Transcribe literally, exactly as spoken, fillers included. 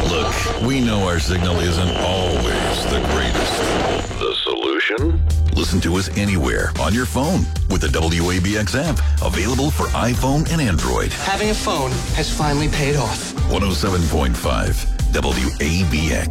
Look, we know our signal isn't always the greatest. The solution? Listen to us anywhere on your phone with the W A B X app, available for iPhone and Android. Having a phone has finally paid off. one oh seven point five W A B X.